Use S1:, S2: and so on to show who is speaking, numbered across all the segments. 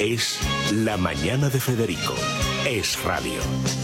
S1: Es La Mañana de Federico. Es radio.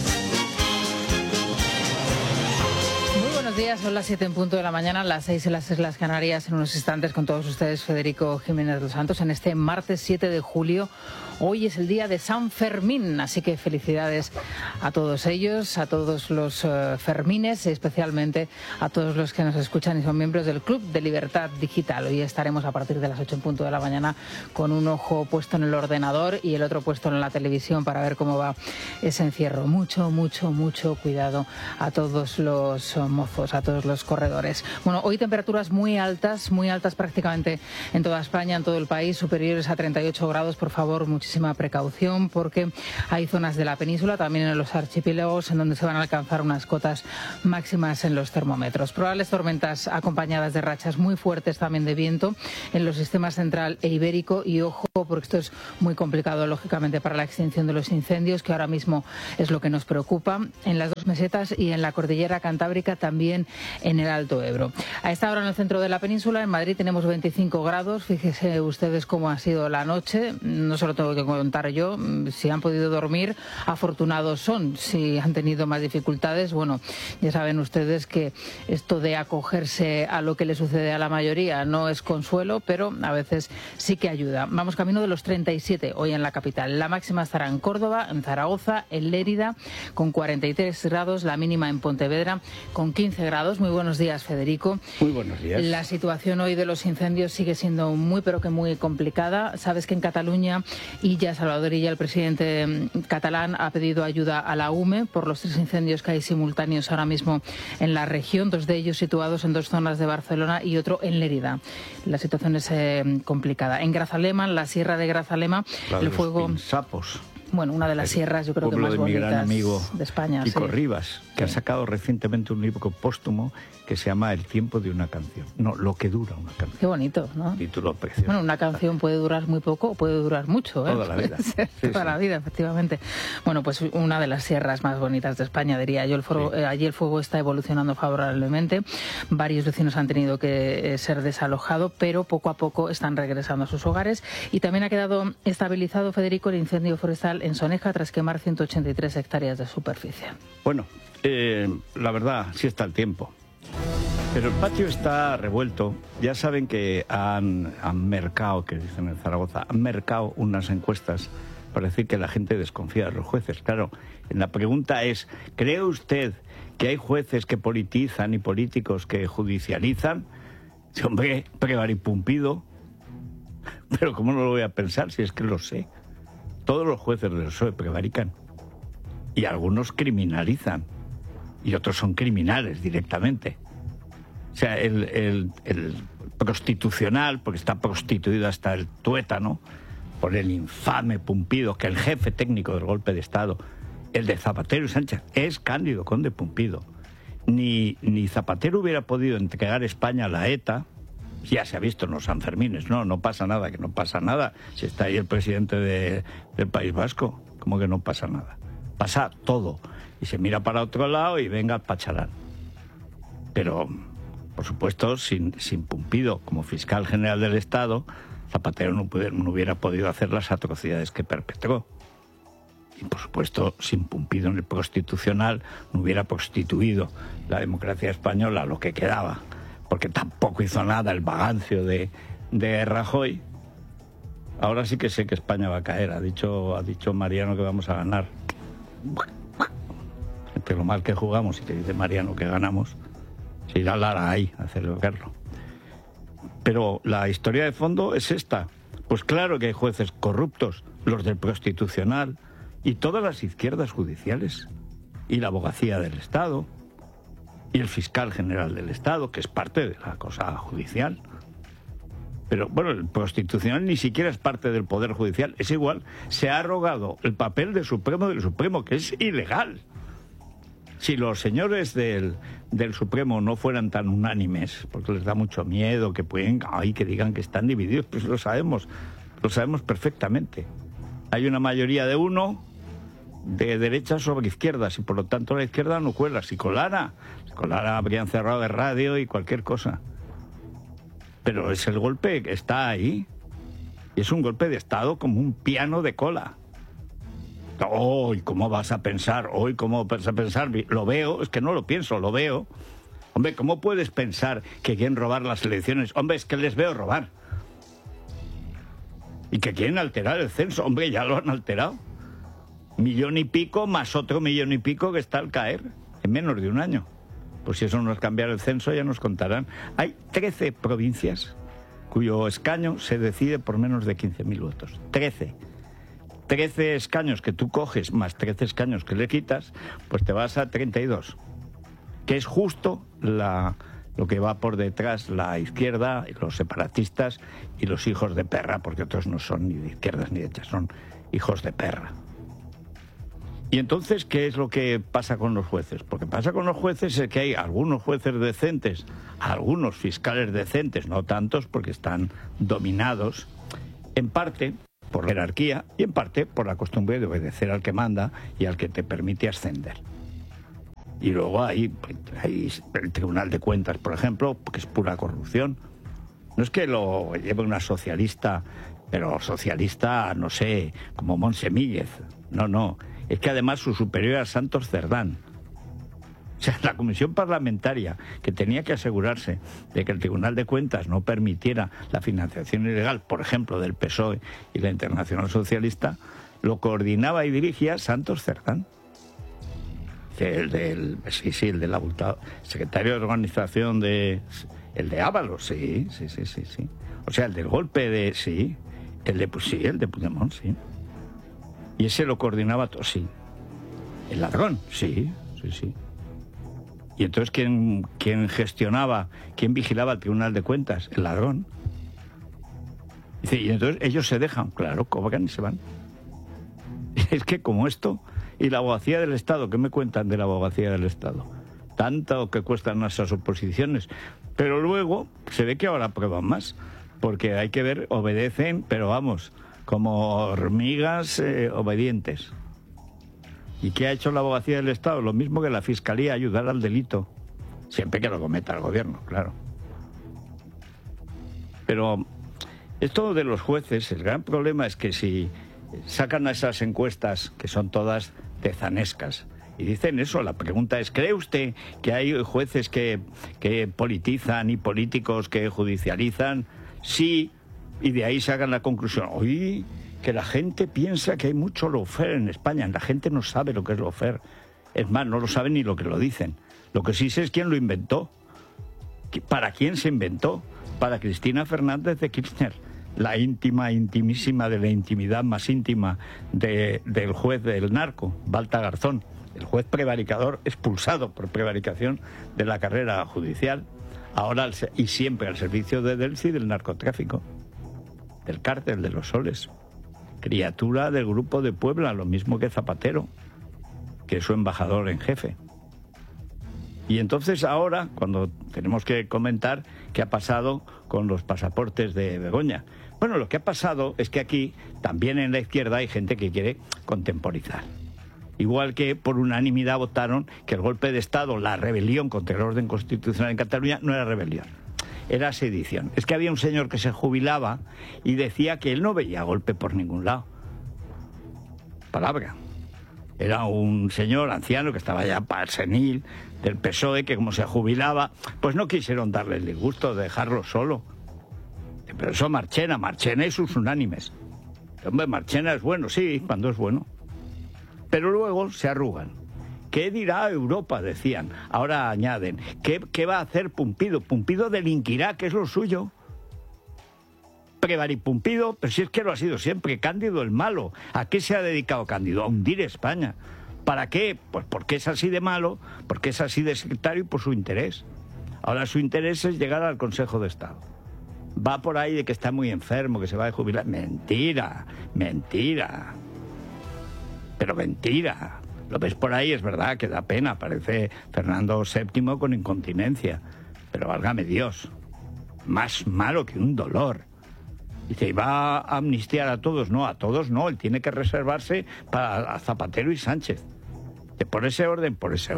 S2: Buenos días, son las 7 en punto de la mañana, las 6 en las Islas Canarias. En unos instantes con todos ustedes, Federico Jiménez dos Santos, en este martes 7 de julio. Hoy es el día de San Fermín, así que felicidades a todos ellos, a todos los Fermines, especialmente a todos los que nos escuchan y son miembros del Club de Libertad Digital. Hoy estaremos a partir de las 8 en punto de la mañana con un ojo puesto en el ordenador y el otro puesto en la televisión para ver cómo va ese encierro. Mucho cuidado a todos los mozos, a todos los corredores. Bueno, hoy temperaturas muy altas prácticamente en toda España, en todo el país, superiores a 38 grados. Por favor, muchísima precaución porque hay zonas de la península, también en los archipiélagos, en donde se van a alcanzar unas cotas máximas en los termómetros. Probables tormentas acompañadas de rachas muy fuertes también de viento en los sistemas central e ibérico, y ojo, porque esto es muy complicado lógicamente para la extinción de los incendios, que ahora mismo es lo que nos preocupa en las dos mesetas y en la cordillera cantábrica, también en el Alto Ebro. A esta hora en el centro de la península, en Madrid, tenemos 25 grados. Fíjense ustedes cómo ha sido la noche. No se lo tengo que contar yo. Si han podido dormir, afortunados son. Si han tenido más dificultades, bueno, ya saben ustedes que esto de acogerse a lo que le sucede a la mayoría no es consuelo, pero a veces sí que ayuda. Vamos camino de los 37 hoy en la capital. La máxima estará en Córdoba, en Zaragoza, en Lérida, con 43 grados, la mínima en Pontevedra, con 15 grados. Muy buenos días, Federico.
S3: Muy buenos días.
S2: La situación hoy de los incendios sigue siendo muy, pero que muy complicada. Sabes que en Cataluña, Illa, Salvador Illa, el presidente catalán, ha pedido ayuda a la UME por los 3 incendios que hay simultáneos ahora mismo en la región, 2 de ellos situados en 2 zonas de Barcelona y otro en Lérida. La situación es complicada. En Grazalema, en la sierra de Grazalema, el fuego...
S3: Sapos.
S2: Bueno, una de las sierras, yo creo que más bonitas de mi gran amigo de España.
S3: Kiko Rivas, que ha sacado recientemente un libro póstumo que se llama El tiempo de una canción. No, lo que dura una canción.
S2: Qué bonito, ¿no?
S3: Título precioso.
S2: Bueno, una canción puede durar muy poco o puede durar mucho, ¿eh?
S3: Toda la vida.
S2: Toda la vida, efectivamente. Bueno, pues una de las sierras más bonitas de España, diría yo. Allí el fuego está evolucionando favorablemente. Varios vecinos han tenido que ser desalojados, pero poco a poco están regresando a sus hogares. Y también ha quedado estabilizado, Federico, el incendio forestal en Soneja tras quemar 183 hectáreas de superficie.
S3: Bueno, la verdad, sí está el tiempo. Pero el patio está revuelto. Ya saben que han mercado, que dicen en Zaragoza, han mercado unas encuestas para decir que la gente desconfía de los jueces. Claro, la pregunta es, ¿cree usted que hay jueces que politizan y políticos que judicializan? Sí, hombre, prevaripumpido. Pero ¿cómo no lo voy a pensar si es que lo sé? Todos los jueces del PSOE prevarican. Y algunos criminalizan. Y otros son criminales directamente. O sea, el prostitucional, porque está prostituido hasta el tuétano, por el infame Pumpido, que el jefe técnico del golpe de Estado, el de Zapatero y Sánchez, es Cándido Conde Pumpido. Ni Zapatero hubiera podido entregar España a la ETA. Ya se ha visto en los Sanfermines, no pasa nada, que no pasa nada. Si está ahí el presidente del País Vasco, como que no pasa nada. Pasa todo. Y se mira para otro lado y venga Pacharán. Pero, por supuesto, sin Pumpido como fiscal general del Estado, Zapatero no hubiera podido hacer las atrocidades que perpetró. Y, por supuesto, sin Pumpido en el Constitucional no hubiera prostituido la democracia española, lo que quedaba. Porque tampoco hizo nada el vagancio de Rajoy. Ahora sí que sé que España va a caer. Ha dicho Mariano que vamos a ganar. Entre lo mal que jugamos y que dice Mariano que ganamos, se irá Lara ahí a celebrarlo. Pero la historia de fondo es esta. Pues claro que hay jueces corruptos, los del Constitucional y todas las izquierdas judiciales y la abogacía del Estado y el fiscal general del Estado, que es parte de la cosa judicial. Pero, bueno, el Constitucional ni siquiera es parte del Poder Judicial. Es igual, se ha arrogado el papel de Supremo del Supremo, que es ilegal. Si los señores del Supremo no fueran tan unánimes, porque les da mucho miedo que que digan que están divididos, pues lo sabemos perfectamente. Hay una mayoría de uno, de derechas sobre izquierdas, y por lo tanto la izquierda no cuela. Si colara habrían cerrado de radio y cualquier cosa. Pero es el golpe que está ahí. Y es un golpe de Estado como un piano de cola. Hoy, ¿cómo vas a pensar? Hoy, ¿cómo vas a pensar? Lo veo, es que no lo pienso, lo veo. Hombre, ¿cómo puedes pensar que quieren robar las elecciones? Hombre, es que les veo robar. Y que quieren alterar el censo. Hombre, ya lo han alterado. 1,5 millones más otro 1,5 millones que está al caer en menos de un año. Pues si eso no es cambiar el censo, ya nos contarán. Hay 13 provincias cuyo escaño se decide por menos de 15.000 votos. 13 escaños que tú coges más 13 escaños que le quitas, pues te vas a 32. Que es justo lo que va por detrás la izquierda, los separatistas y los hijos de perra, porque otros no son ni de izquierdas ni de derechas, son hijos de perra. Y entonces, ¿qué es lo que pasa con los jueces? Porque pasa con los jueces es que hay algunos jueces decentes, algunos fiscales decentes, no tantos porque están dominados, en parte por la jerarquía y en parte por la costumbre de obedecer al que manda y al que te permite ascender. Y luego hay el Tribunal de Cuentas, por ejemplo, que es pura corrupción. No es que lo lleve una socialista, pero socialista, no sé, como Monsemíllez. No. Es que además su superior es Santos Cerdán. O sea, la comisión parlamentaria, que tenía que asegurarse de que el Tribunal de Cuentas no permitiera la financiación ilegal, por ejemplo, del PSOE y la Internacional Socialista, lo coordinaba y dirigía Santos Cerdán. El del abultado secretario de organización el de Ábalos, sí. O sea, el del golpe de, el de Puigdemont, sí. Y ese lo coordinaba todo, sí. El ladrón, sí. Y entonces, ¿quién gestionaba, quién vigilaba el Tribunal de Cuentas? El ladrón. Dice, y entonces ellos se dejan, claro, cobran y se van. Es que como esto, y la abogacía del Estado, ¿qué me cuentan de la abogacía del Estado? Tanto que cuestan esas oposiciones. Pero luego se ve que ahora prueban más, porque hay que ver, obedecen, pero vamos, como hormigas obedientes. ¿Y qué ha hecho la abogacía del Estado? Lo mismo que la Fiscalía, ayudar al delito. Siempre que lo cometa el gobierno, claro. Pero esto de los jueces, el gran problema es que si sacan esas encuestas, que son todas tezanescas, y dicen eso, la pregunta es, ¿cree usted que hay jueces que politizan y políticos que judicializan? Sí, y de ahí sacan la conclusión. Oye, que la gente piensa que hay mucho lawfare en España. La gente no sabe lo que es lawfare. Es más, no lo sabe ni lo que lo dicen. Lo que sí sé es quién lo inventó. ¿Para quién se inventó? Para Cristina Fernández de Kirchner, la intimísima de la intimidad más íntima del juez del narco, Balta Garzón, el juez prevaricador, expulsado por prevaricación de la carrera judicial, ahora y siempre al servicio de Delcy del narcotráfico, del cártel de los Soles, criatura del Grupo de Puebla, lo mismo que Zapatero, que es su embajador en jefe. Y entonces ahora, cuando tenemos que comentar qué ha pasado con los pasaportes de Begoña. Bueno, lo que ha pasado es que aquí, también en la izquierda, hay gente que quiere contemporizar. Igual que por unanimidad votaron que el golpe de Estado, la rebelión contra el orden constitucional en Cataluña, no era rebelión, era sedición. Es que había un señor que se jubilaba y decía que él no veía golpe por ningún lado. Palabra. Era un señor anciano que estaba ya senil, del PSOE, que como se jubilaba, pues no quisieron darle el disgusto de dejarlo solo. Pero eso Marchena y sus unánimes. Hombre, Marchena es bueno, sí, cuando es bueno. Pero luego se arrugan. ¿Qué dirá Europa?, decían. Ahora añaden, ¿qué va a hacer Pumpido? Pumpido delinquirá, que es lo suyo. Prevaripumpido, pero si es que lo ha sido siempre. Cándido el malo. ¿A qué se ha dedicado Cándido? A hundir España. ¿Para qué? Pues porque es así de malo, porque es así de sectario y por su interés. Ahora su interés es llegar al Consejo de Estado. Va por ahí de que está muy enfermo, que se va a jubilar. Mentira. Pero mentira. Lo ves por ahí, es verdad que da pena. Parece Fernando VII con incontinencia. Pero válgame Dios. Más malo que un dolor. Dice, ¿y va a amnistiar a todos? No, a todos no. Él tiene que reservarse para Zapatero y Sánchez. Por ese orden.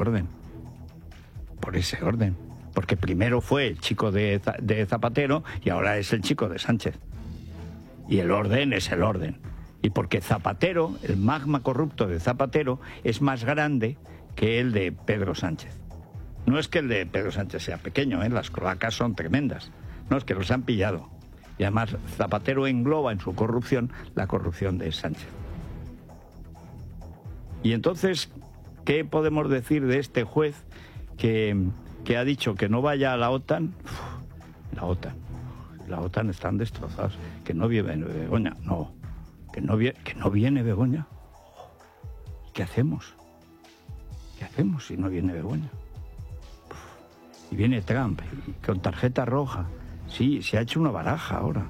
S3: Porque primero fue el chico de Zapatero y ahora es el chico de Sánchez. Y el orden es el orden. Y porque Zapatero, el magma corrupto de Zapatero, es más grande que el de Pedro Sánchez. No es que el de Pedro Sánchez sea pequeño, las cloacas son tremendas. No, es que los han pillado. Y además Zapatero engloba en su corrupción la corrupción de Sánchez. Y entonces, ¿qué podemos decir de este juez que ha dicho que no vaya a la OTAN? La OTAN están destrozados. Que no viene Begoña, no. Que no viene Begoña. ¿Qué hacemos? ¿Qué hacemos si no viene Begoña? Y viene Trump, y con tarjeta roja. Sí, se ha hecho una baraja ahora.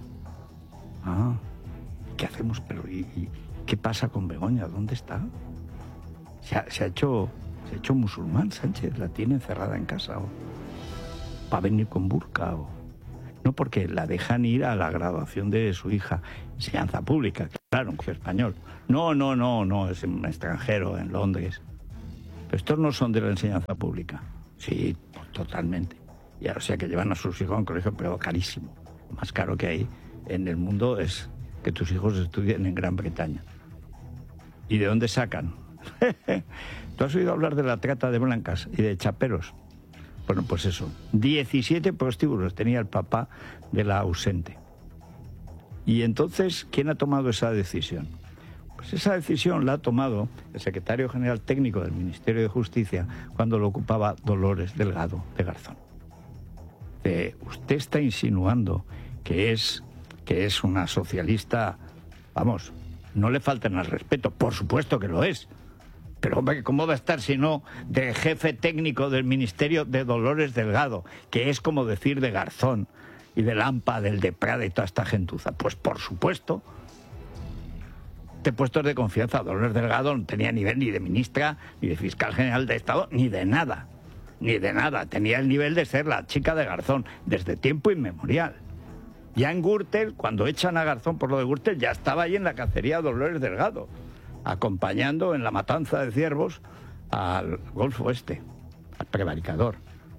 S3: ¿Qué hacemos? Pero ¿y qué pasa con Begoña? ¿Dónde está? Se ha hecho musulmán Sánchez, la tiene encerrada en casa. ¿Va a venir con burka? No, porque la dejan ir a la graduación de su hija. Enseñanza pública, claro, un colegio español. No, es un extranjero en Londres. Pero estos no son de la enseñanza pública. Sí, totalmente. Y o sea que llevan a sus hijos a un colegio, pero carísimo. Lo más caro que hay en el mundo es que tus hijos estudien en Gran Bretaña. ¿Y de dónde sacan? ¿Tú has oído hablar de la trata de blancas y de chaperos? Bueno, pues eso. 17 prostíbulos tenía el papá de la ausente. Y entonces, ¿quién ha tomado esa decisión? Pues esa decisión la ha tomado el secretario general técnico del Ministerio de Justicia cuando lo ocupaba Dolores Delgado de Garzón. Usted está insinuando que es una socialista, vamos, no le falten al respeto, por supuesto que lo es. Pero, hombre, ¿cómo va a estar si no de jefe técnico del Ministerio de Dolores Delgado, que es como decir de Garzón y de Lampa, del de Prada y toda esta gentuza? Pues por supuesto. De puestos de confianza, Dolores Delgado no tenía nivel ni de ministra, ni de fiscal general de Estado, ni de nada. Ni de nada. Tenía el nivel de ser la chica de Garzón, desde tiempo inmemorial. Ya en Gürtel, cuando echan a Garzón por lo de Gürtel, ya estaba ahí en la cacería Dolores Delgado, acompañando en la matanza de ciervos al Golfo Este, al prevaricador.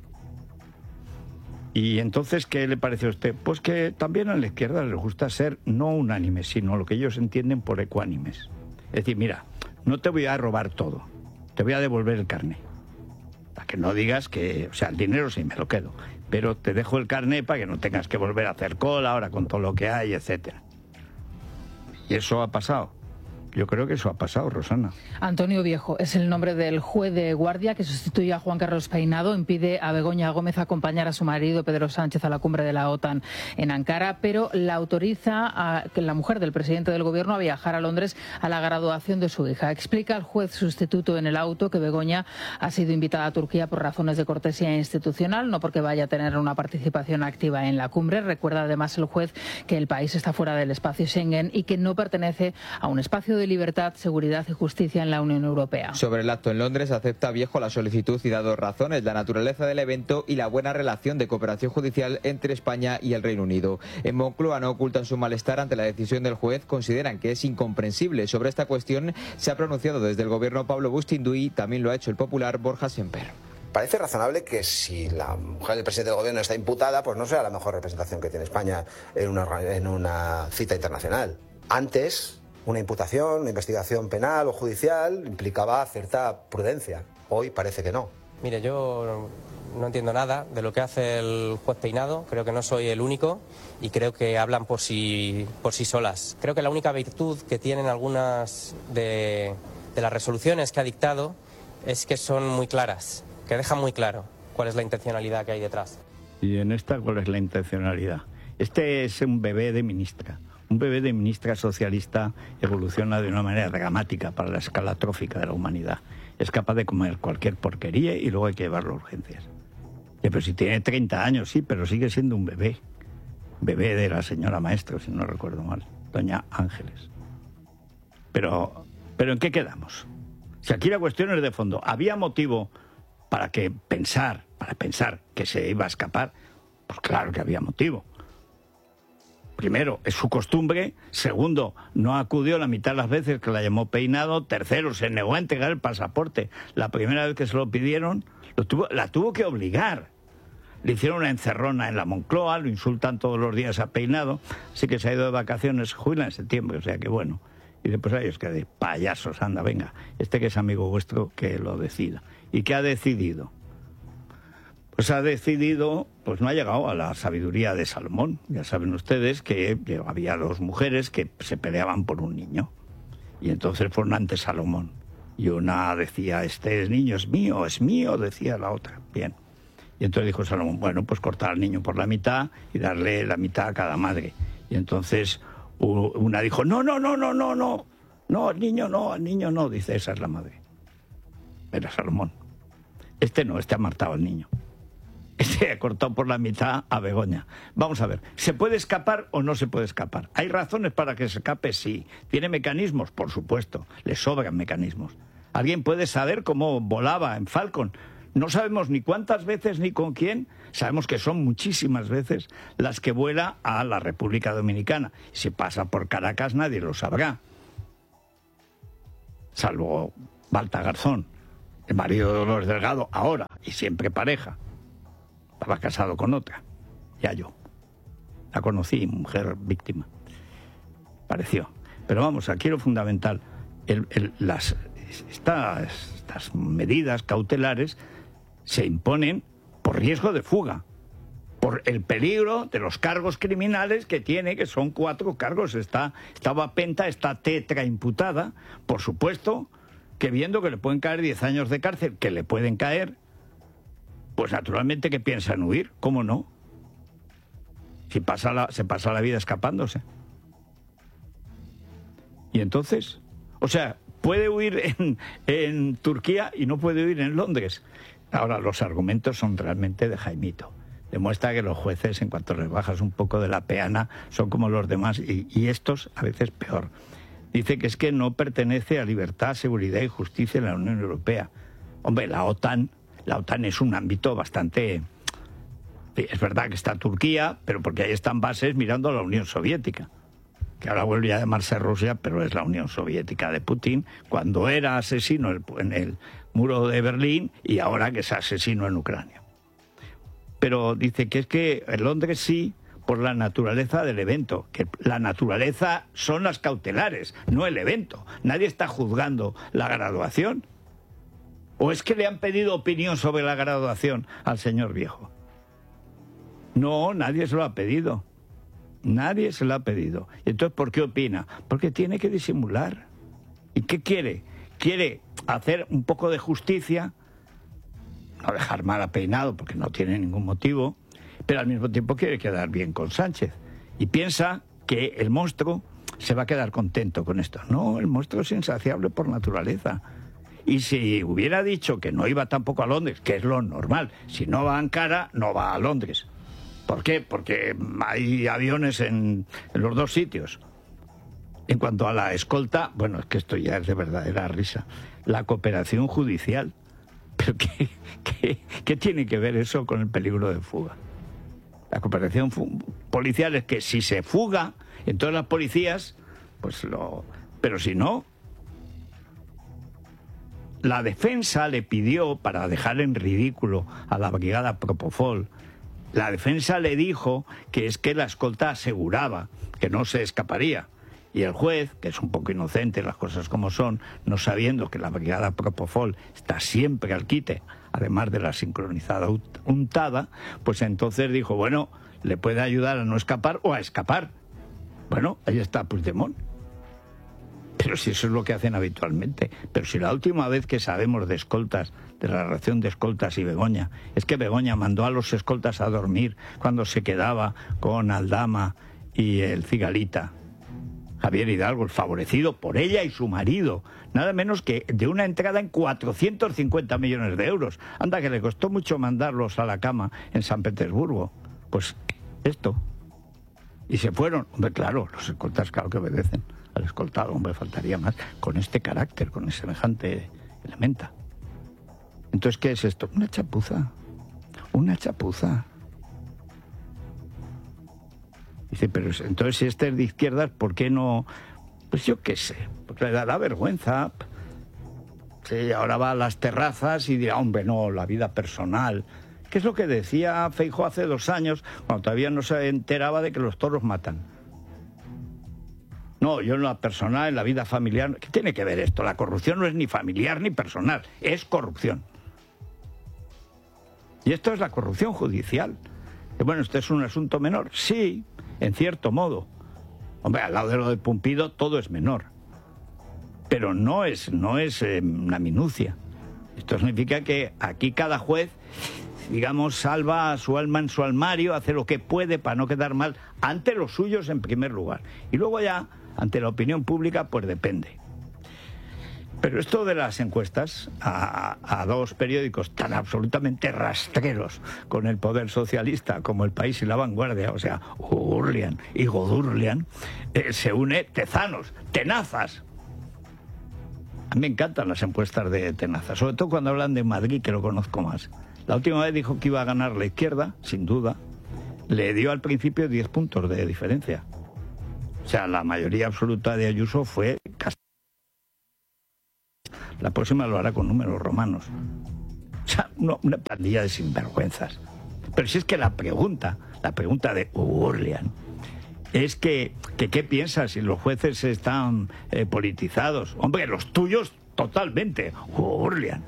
S3: Y entonces, ¿qué le parece a usted? Pues que también a la izquierda les gusta ser no unánimes, sino lo que ellos entienden por ecuánimes. Es decir, mira, no te voy a robar todo, te voy a devolver el carné. Para que no digas que, o sea, el dinero sí me lo quedo, pero te dejo el carné para que no tengas que volver a hacer cola ahora con todo lo que hay, etcétera. Y eso ha pasado. Yo creo que eso ha pasado, Rosana.
S2: Antonio Viejo es el nombre del juez de guardia que sustituye a Juan Carlos Peinado. Impide a Begoña Gómez acompañar a su marido Pedro Sánchez a la cumbre de la OTAN en Ankara, pero la autoriza a la mujer del presidente del gobierno a viajar a Londres a la graduación de su hija. Explica el juez sustituto en el auto que Begoña ha sido invitada a Turquía por razones de cortesía institucional, no porque vaya a tener una participación activa en la cumbre. Recuerda además el juez que el país está fuera del espacio Schengen y que no pertenece a un espacio de libertad, seguridad y justicia en la Unión Europea.
S4: Sobre el acto en Londres, acepta Viejo la solicitud y da dos razones: la naturaleza del evento y la buena relación de cooperación judicial entre España y el Reino Unido. En Moncloa no ocultan su malestar ante la decisión del juez, consideran que es incomprensible. Sobre esta cuestión se ha pronunciado desde el gobierno Pablo Bustinduy, también lo ha hecho el popular Borja Semper.
S5: Parece razonable que si la mujer del presidente del gobierno está imputada, pues no sea la mejor representación que tiene España en una cita internacional. Antes, una imputación, una investigación penal o judicial implicaba cierta prudencia. Hoy parece que no.
S6: Mire, yo no entiendo nada de lo que hace el juez Peinado. Creo que no soy el único y creo que hablan por sí solas. Creo que la única virtud que tienen algunas de las resoluciones que ha dictado es que son muy claras, que dejan muy claro cuál es la intencionalidad que hay detrás.
S3: Y en esta, ¿cuál es la intencionalidad? Este es un bebé de ministra. Un bebé de ministra socialista evoluciona de una manera dramática para la escala trófica de la humanidad. Es capaz de comer cualquier porquería y luego hay que llevarlo a urgencias. Pero si tiene 30 años, sí, pero sigue siendo un bebé. Bebé de la señora Maestro, si no recuerdo mal, doña Ángeles. Pero ¿en qué quedamos? Si aquí la cuestión es de fondo. ¿Había motivo para pensar que se iba a escapar? Pues claro que había motivo. Primero, es su costumbre. Segundo, no acudió la mitad de las veces que la llamó Peinado. Tercero, se negó a entregar el pasaporte. La primera vez que se lo pidieron, la tuvo que obligar. Le hicieron una encerrona en la Moncloa, lo insultan todos los días a Peinado, así que se ha ido de vacaciones, jubila en septiembre, o sea que bueno. Y después ellos que de payasos, anda, venga, este que es amigo vuestro, que lo decida. ¿Y qué ha decidido? Pues ha decidido, pues no ha llegado a la sabiduría de Salomón. Ya saben ustedes que había 2 mujeres que se peleaban por un niño. Y entonces fueron ante Salomón. Y una decía, este niño es mío, decía la otra. Bien. Y entonces dijo Salomón, bueno, pues cortar al niño por la mitad y darle la mitad a cada madre. Y entonces una dijo, no, al niño no, dice, esa es la madre. Era Salomón. Este ha matado al niño. Este ha cortado por la mitad a Begoña. Vamos a ver, ¿se puede escapar o no se puede escapar? ¿Hay razones para que se escape? Sí. ¿Tiene mecanismos? Por supuesto, le sobran mecanismos. ¿Alguien puede saber cómo volaba en Falcon? No sabemos ni cuántas veces ni con quién. Sabemos que son muchísimas veces las que vuela a la República Dominicana. Si pasa por Caracas nadie lo sabrá. Salvo Balta Garzón, el marido de Dolores Delgado, ahora y siempre pareja. Estaba casado con otra, ya yo. La conocí, mujer víctima. Pareció. Pero vamos, aquí lo fundamental, estas medidas cautelares se imponen por riesgo de fuga, por el peligro de los cargos criminales que tiene, que son 4 cargos. Está Penta, está tetra imputada, por supuesto, que viendo que le pueden caer 10 años de cárcel, que le pueden caer, pues naturalmente que piensan huir, ¿cómo no? Se pasa la vida escapándose. Y entonces, o sea, puede huir en Turquía y no puede huir en Londres. Ahora, los argumentos son realmente de Jaimito. Demuestra que los jueces, en cuanto les bajas un poco de la peana, son como los demás, y estos a veces peor. Dice que es que no pertenece a libertad, seguridad y justicia en la Unión Europea. Hombre, la OTAN es un ámbito bastante... Es verdad que está Turquía, pero porque ahí están bases mirando a la Unión Soviética, que ahora vuelve a llamarse Rusia, pero es la Unión Soviética de Putin, cuando era asesino en el muro de Berlín y ahora que es asesino en Ucrania. Pero dice que es que en Londres sí, por la naturaleza del evento, que la naturaleza son las cautelares, no el evento. Nadie está juzgando la graduación. ¿O es que le han pedido opinión sobre la graduación al señor Viejo? No, nadie se lo ha pedido. Nadie se lo ha pedido. Entonces, ¿por qué opina? Porque tiene que disimular. ¿Y qué quiere? Quiere hacer un poco de justicia, no dejar mal a Peinado porque no tiene ningún motivo, pero al mismo tiempo quiere quedar bien con Sánchez. Y piensa que el monstruo se va a quedar contento con esto. No, el monstruo es insaciable por naturaleza. Y si hubiera dicho que no iba tampoco a Londres, que es lo normal, si no va a Ankara, no va a Londres. ¿Por qué? Porque hay aviones en los 2 sitios. En cuanto a la escolta, bueno, es que esto ya es de verdadera risa. La cooperación judicial. ¿Pero qué tiene que ver eso con el peligro de fuga? La cooperación policial es que si se fuga, entonces las policías, pues lo... Pero si no... La defensa le pidió, para dejar en ridículo a la brigada Propofol, la defensa le dijo que es que la escolta aseguraba que no se escaparía. Y el juez, que es un poco inocente, las cosas como son, no sabiendo que la brigada Propofol está siempre al quite, además de la sincronizada untada, pues entonces dijo, bueno, le puede ayudar a no escapar o a escapar. Bueno, ahí está Puigdemont. Pero si eso es lo que hacen habitualmente. Pero si la última vez que sabemos de escoltas, de la relación de escoltas y Begoña, es que Begoña mandó a los escoltas a dormir cuando se quedaba con Aldama y el Cigalita. Javier Hidalgo, el favorecido por ella y su marido, nada menos que de una entrada en 450 millones de euros. Anda, que le costó mucho mandarlos a la cama en San Petersburgo. Pues esto. Y se fueron. Hombre, claro, los escoltas claro que obedecen al escoltado, hombre, faltaría más, con este carácter, con semejante elementa. Entonces, ¿qué es esto? Una chapuza. Una chapuza. Dice, pero entonces si este es de izquierdas, ¿por qué no? Pues yo qué sé, porque le dará vergüenza. Sí, ahora va a las terrazas y dirá, hombre, no, la vida personal, que es lo que decía Feijóo hace 2 años, cuando todavía no se enteraba de que los toros matan. No, yo en lo personal, en la vida familiar, ¿qué tiene que ver esto? La corrupción no es ni familiar ni personal, es corrupción. Y esto es la corrupción judicial. Y bueno, ¿esto es un asunto menor? Sí, en cierto modo. Hombre, al lado de lo de Pumpido todo es menor. Pero no es una minucia. Esto significa que aquí cada juez, digamos, salva su alma en su armario, hace lo que puede para no quedar mal ante los suyos en primer lugar. Y luego ya, ante la opinión pública, pues depende. Pero esto de las encuestas a 2 periódicos tan absolutamente rastreros con el poder socialista como El País y La Vanguardia, o sea, Urlian y Godurlian, se une Tezanos, Tenazas. A mí me encantan las encuestas de Tenazas, sobre todo cuando hablan de Madrid, que lo conozco más. La última vez dijo que iba a ganar la izquierda, sin duda. Le dio al principio 10 puntos de diferencia. O sea, la mayoría absoluta de Ayuso fue casi. La próxima lo hará con números romanos. O sea, una pandilla de sinvergüenzas. Pero si es que la pregunta de Urlian es que ¿qué piensas si los jueces están politizados? Hombre, los tuyos totalmente. Urlian.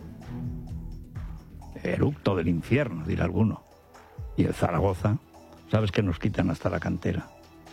S3: Eructo del infierno, dirá alguno. Y el Zaragoza, sabes que nos quitan hasta la cantera.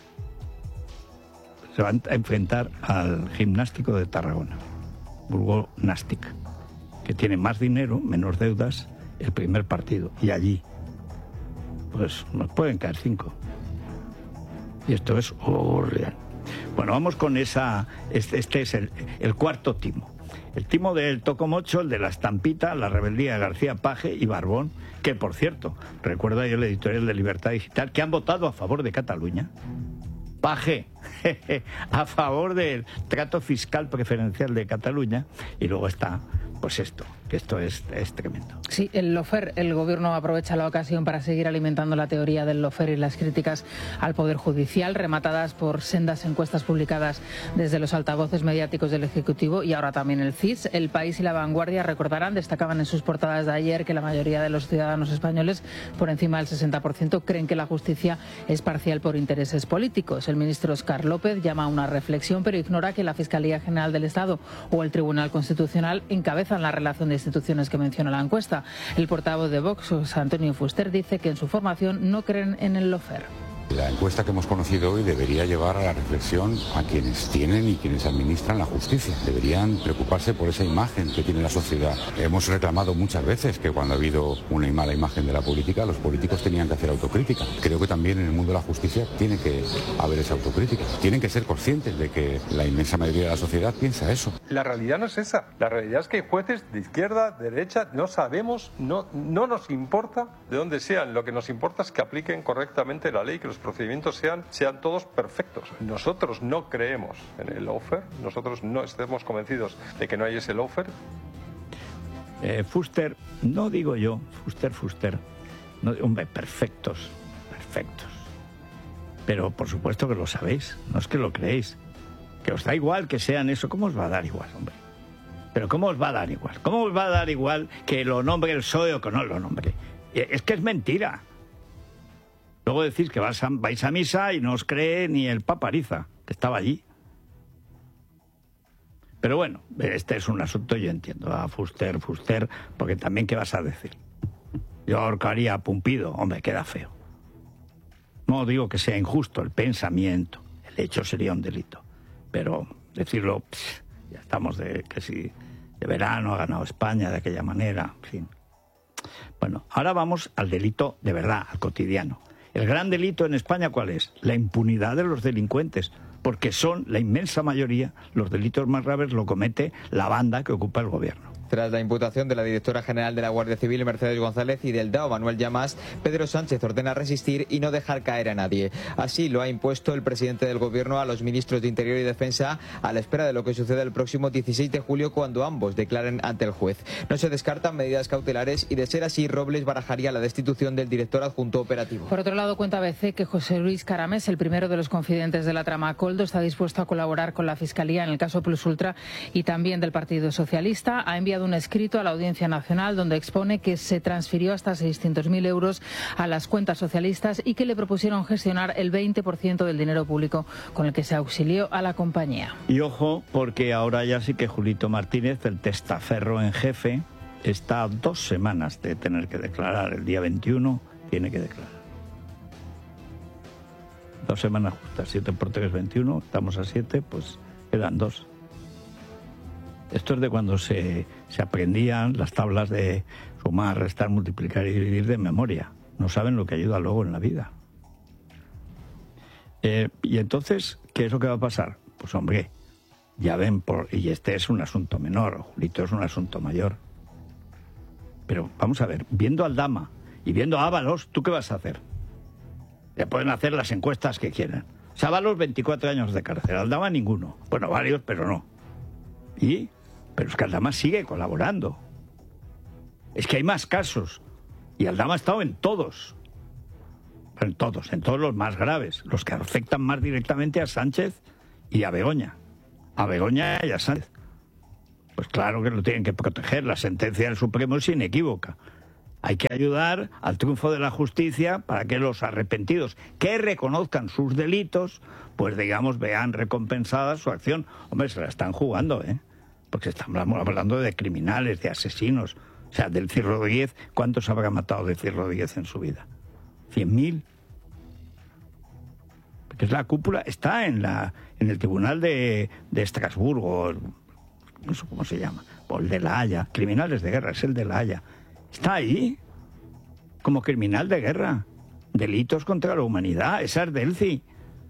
S3: Se van a enfrentar al Gimnástico de Tarragona. Burgos Nastic, que tiene más dinero, menos deudas, el primer partido. Y allí, pues nos pueden caer 5. Y esto es real. Bueno, vamos con esa. Este es el cuarto timo. El timo del Tocomocho, el de la estampita, la rebeldía de García Paje y Barbón, que por cierto, recuerda yo el editorial de Libertad Digital, que han votado a favor de Cataluña. Paje, a favor del trato fiscal preferencial de Cataluña, y luego está, pues esto, que esto es tremendo.
S2: Sí, el lawfare, el gobierno aprovecha la ocasión para seguir alimentando la teoría del lawfare y las críticas al Poder Judicial, rematadas por sendas encuestas publicadas desde los altavoces mediáticos del Ejecutivo y ahora también el CIS. El País y La Vanguardia, recordarán, destacaban en sus portadas de ayer que la mayoría de los ciudadanos españoles, por encima del 60%, creen que la justicia es parcial por intereses políticos. El ministro Óscar López llama a una reflexión, pero ignora que la Fiscalía General del Estado o el Tribunal Constitucional encabezan la relación de instituciones que menciona la encuesta. El portavoz de Vox, Antonio Fuster, dice que en su formación no creen en el lawfare.
S7: La encuesta que hemos conocido hoy debería llevar a la reflexión a quienes tienen y quienes administran la justicia. Deberían preocuparse por esa imagen que tiene la sociedad. Hemos reclamado muchas veces que cuando ha habido una mala imagen de la política, los políticos tenían que hacer autocrítica. Creo que también en el mundo de la justicia tiene que haber esa autocrítica. Tienen que ser conscientes de que la inmensa mayoría de la sociedad piensa eso.
S8: La realidad no es esa. La realidad es que hay jueces de izquierda, de derecha, no sabemos, no nos importa de dónde sean. Lo que nos importa es que apliquen correctamente la ley, que los procedimientos sean todos perfectos. Nosotros no creemos en el lawfare, nosotros no estamos convencidos de que no hay ese lawfare.
S3: Fuster, no digo yo, Fuster, no, hombre, perfectos, pero por supuesto que lo sabéis, no es que lo creéis, que os da igual que sean eso. ¿Cómo os va a dar igual, hombre? Pero ¿cómo os va a dar igual? ¿Cómo os va a dar igual que lo nombre el PSOE o que no lo nombre? Es que es mentira. Luego decís que vais a misa y no os cree ni el Papa Ariza, que estaba allí. Pero bueno, este es un asunto, yo entiendo, a Fuster, porque también, ¿qué vas a decir? Yo ahorcaría a Pumpido, hombre, queda feo. No digo que sea injusto el pensamiento, el hecho sería un delito, pero decirlo, ya estamos que si de verano ha ganado España de aquella manera, en fin. Bueno, ahora vamos al delito de verdad, al cotidiano. El gran delito en España, ¿cuál es? La impunidad de los delincuentes, porque son la inmensa mayoría, los delitos más graves lo comete la banda que ocupa el gobierno.
S4: Tras la imputación de la directora general de la Guardia Civil, Mercedes González, y del DAO, Manuel Llamas, Pedro Sánchez ordena resistir y no dejar caer a nadie. Así lo ha impuesto el presidente del Gobierno a los ministros de Interior y Defensa a la espera de lo que suceda el próximo 16 de julio cuando ambos declaren ante el juez. No se descartan medidas cautelares y, de ser así, Robles barajaría la destitución del director adjunto operativo.
S2: Por otro lado, cuenta ABC que José Luis Caramés, el primero de los confidentes de la trama Coldo, está dispuesto a colaborar con la Fiscalía en el caso Plus Ultra y también del Partido Socialista. Ha enviado enviado un escrito a la Audiencia Nacional donde expone que se transfirió hasta 600.000 euros a las cuentas socialistas y que le propusieron gestionar el 20% del dinero público con el que se auxilió a la compañía.
S3: Y ojo, porque ahora ya sí que Julito Martínez, el testaferro en jefe, está a 2 semanas de tener que declarar. El día 21 tiene que declarar. 2 semanas justas, 7 por 3, 21, estamos a 7, pues quedan 2. Esto es de cuando se aprendían las tablas de sumar, restar, multiplicar y dividir de memoria. No saben lo que ayuda luego en la vida. Y entonces, ¿qué es lo que va a pasar? Pues hombre, ya ven, y este es un asunto menor, Julito es un asunto mayor. Pero vamos a ver, viendo a Aldama y viendo a Ábalos, ¿tú qué vas a hacer? Ya pueden hacer las encuestas que quieran. O sea, Ábalos 24 años de cárcel, Aldama ninguno. Bueno, varios, pero no. Pero es que Aldama sigue colaborando. Es que hay más casos. Y Aldama ha estado en todos. En todos los más graves. Los que afectan más directamente a Sánchez y a Begoña. A Begoña y a Sánchez. Pues claro que lo tienen que proteger. La sentencia del Supremo es inequívoca. Hay que ayudar al triunfo de la justicia para que los arrepentidos que reconozcan sus delitos, pues digamos, vean recompensada su acción. Hombre, se la están jugando, porque estamos hablando de criminales, de asesinos. O sea, del Cid Rodríguez, ¿cuántos habrá matado de Cid Rodríguez en su vida? 100.000. Porque es la cúpula, está en el tribunal de Estrasburgo, no sé cómo se llama, o el de La Haya, criminales de guerra, es el de La Haya. Está ahí, como criminal de guerra. Delitos contra la humanidad, esa es Delci.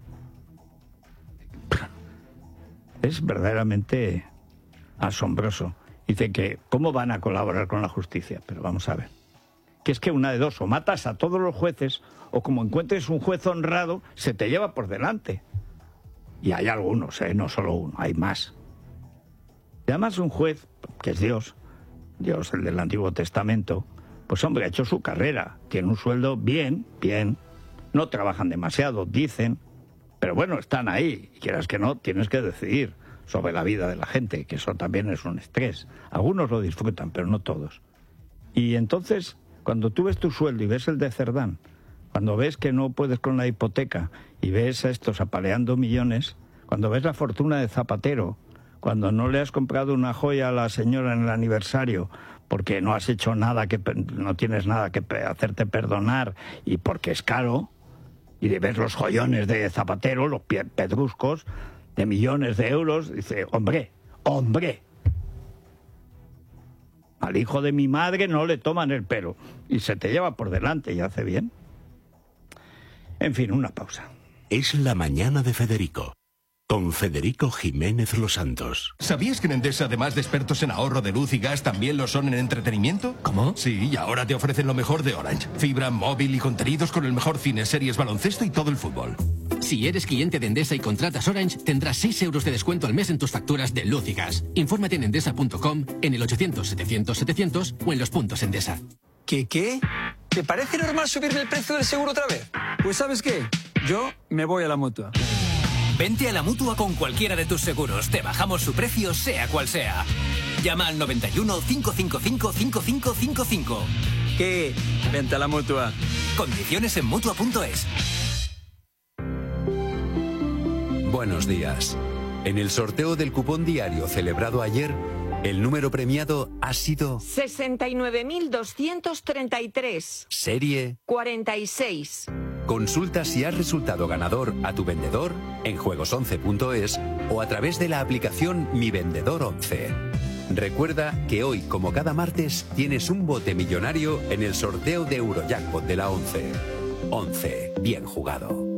S3: Es verdaderamente asombroso. Dice que, ¿cómo van a colaborar con la justicia? Pero vamos a ver. Que es que una de dos, o matas a todos los jueces, o como encuentres un juez honrado, se te lleva por delante. Y hay algunos, no solo uno, hay más. Y además un juez, que es Dios, el del Antiguo Testamento, pues hombre, ha hecho su carrera, tiene un sueldo bien, no trabajan demasiado, dicen, pero bueno, están ahí, y quieras que no, tienes que decidir sobre la vida de la gente, que eso también es un estrés. Algunos lo disfrutan, pero no todos. Y entonces, cuando tú ves tu sueldo y ves el de Cerdán, cuando ves que no puedes con la hipoteca y ves a estos apaleando millones, cuando ves la fortuna de Zapatero, cuando no le has comprado una joya a la señora en el aniversario porque no has hecho nada, no tienes nada que hacerte perdonar y porque es caro, y de ver los joyones de Zapatero, los pedruscos de millones de euros, dice, hombre, al hijo de mi madre no le toman el pelo y se te lleva por delante y hace bien. En fin, una pausa.
S1: Es la mañana de Federico. Con Federico Jiménez Los Santos.
S9: ¿Sabías que en Endesa, además de expertos en ahorro de luz y gas, también lo son en entretenimiento?
S10: ¿Cómo?
S9: Sí, y ahora te ofrecen lo mejor de Orange. Fibra, móvil y contenidos con el mejor cine, series, baloncesto y todo el fútbol.
S10: Si eres cliente de Endesa y contratas Orange, tendrás 6 euros de descuento al mes en tus facturas de luz y gas. Infórmate en endesa.com, en el 800-700-700 o en los puntos Endesa.
S11: ¿Qué? ¿Te parece normal subirme el precio del seguro otra vez? Pues ¿sabes qué? Yo me voy a la Mutua.
S12: Vente a la Mutua con cualquiera de tus seguros. Te bajamos su precio, sea cual sea. Llama al 91 555 5555.
S11: ¿Qué? Vente a la Mutua.
S12: Condiciones en Mutua.es.
S13: Buenos días. En el sorteo del cupón diario celebrado ayer, el número premiado ha sido
S14: 69.233.
S13: Serie
S14: 46.
S13: Consulta si has resultado ganador a tu vendedor en juegos11.es o a través de la aplicación Mi Vendedor 11. Recuerda que hoy, como cada martes, tienes un bote millonario en el sorteo de Eurojackpot de la 11. 11. Bien jugado.